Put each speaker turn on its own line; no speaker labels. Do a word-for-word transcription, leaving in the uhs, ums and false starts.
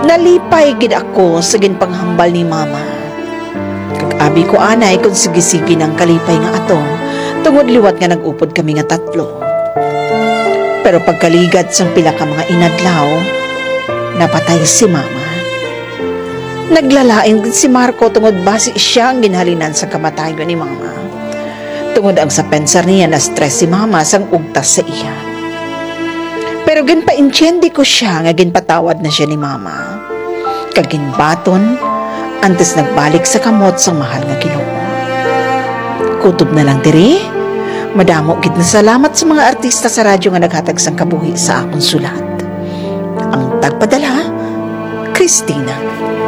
Nalipay gid ako sa ginpanghambal ni mama. Kag abi ko anay kung sige-sige ng kalipay nga ato, tungod liwat nga nag-upod kami nga tatlo. Pero pagkaligad sang pila ka mga inadlaw, napatay si mama. Naglalain gid si Marco tungod basi siya ang ginhalinan sa kamatayon ni mama. Tungod ang sa pensar niya na stress si mama sang ugtas sa iya. Pero ginpa-intyendi ko siya nga ginpatawad na siya ni mama. Kaginbaton, antes nagbalik sa kamot sang mahal nga Ginoo. Kutob na lang diri, madamo gid na salamat sa mga artista sa radyo nga naghatag sang kabuhi sa akong sulat. Ang tagpadala, Christina.